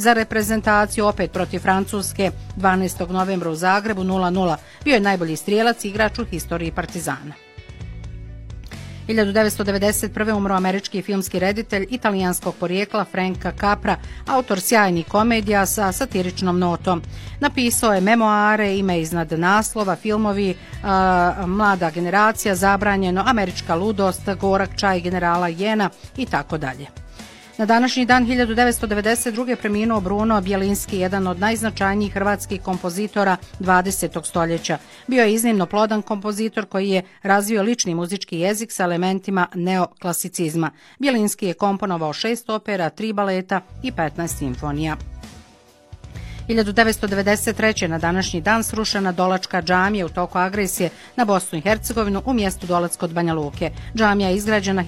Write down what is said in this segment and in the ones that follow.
za reprezentaciju opet protiv Francuske 12. novembra u Zagrebu 0:0. Bio je najbolji strijelac i igrač u historiji Partizana. 1991. umro američki filmski reditelj italijanskog porijekla Frank Capra, autor sjajnih komedija sa satiričnom notom. Napisao je memoare, ime iznad naslova, filmovi Mlada generacija, Zabranjeno, Američka ludost, Gorak čaj generala Jena i tako dalje. Na današnji dan 1992. preminuo Bruno Bjelinski, jedan od najznačajnijih hrvatskih kompozitora 20. stoljeća. Bio je iznimno plodan kompozitor koji je razvio lični muzički jezik sa elementima neoklasicizma. Bjelinski je komponovao 6 opera, 3 baleta i 15 simfonija. 1993. na današnji dan srušena Dolačka džamija u toku agresije na Bosnu i Hercegovinu u mjestu Dolac kod Banja Luke. Džamija je izgrađena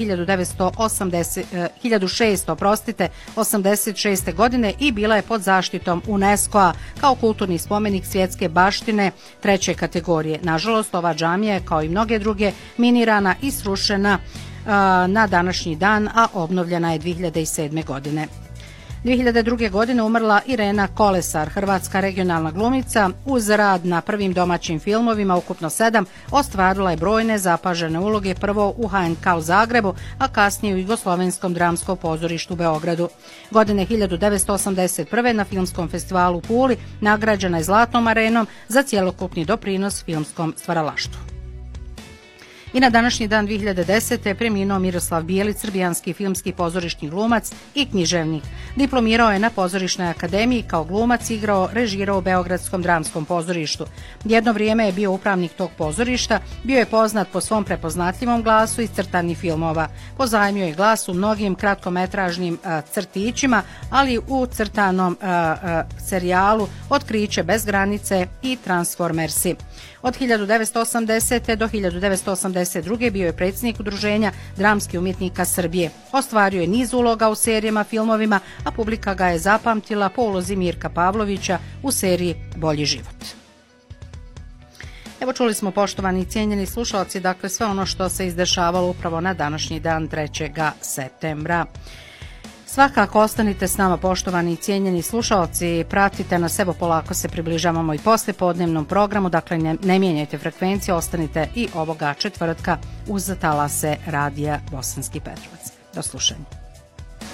1686. godine i bila je pod zaštitom UNESCO-a kao kulturni spomenik svjetske baštine 3. kategorije. Nažalost, ova džamija je kao i mnoge druge minirana i srušena na današnji dan, a obnovljena je 2007. godine. 2002. godine umrla Irena Kolesar, hrvatska regionalna glumica. Uz rad na prvim domaćim filmovima, ukupno 7, ostvarila je brojne zapažene uloge, prvo u HNK u Zagrebu, a kasnije u Jugoslovenskom dramskom pozorištu u Beogradu. Godine 1981. na Filmskom festivalu u Puli nagrađena je Zlatnom arenom za cjelokupni doprinos filmskom stvaralaštvu. I na današnji dan 2010. preminuo Miroslav Bijelić, srbijanski filmski pozorišni glumac i književnik. Diplomirao je na Pozorišnoj akademiji, kao glumac igrao, režirao u Beogradskom dramskom pozorištu. Jedno vrijeme je bio upravnik tog pozorišta, bio je poznat po svom prepoznatljivom glasu iz crtanih filmova. Pozajmio je glas u mnogim kratkometražnim crtićima, ali u crtanom serijalu Otkriće bez granice i Transformersi. Od 1980. do 1982. bio je predsjednik Udruženja dramskih umjetnika Srbije. Ostvario je niz uloga u serijama, filmovima, a publika ga je zapamtila po ulozi Mirka Pavlovića u seriji Bolji život. Evo, čuli smo, poštovani i cijenjeni slušalci, dakle sve ono što se izdešavalo upravo na današnji dan 3. septembra. Svakako ostanite s nama, poštovani i cijenjeni slušalci, pratite nas, evo polako se približavamo i poslijepodnevnom programu, dakle ne mijenjajte frekvenciju, ostanite i ovoga četvrtka uz talase radija Bosanski Petrovac. Do slušanja.